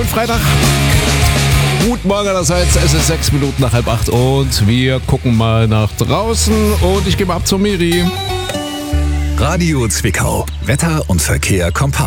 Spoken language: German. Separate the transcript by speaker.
Speaker 1: schönen Freitag. Guten Morgen allerseits, es ist 6 Minuten nach 7:30 und wir gucken mal nach draußen und ich gebe ab zur Miri.
Speaker 2: Radio Zwickau. Wetter und Verkehr kompakt.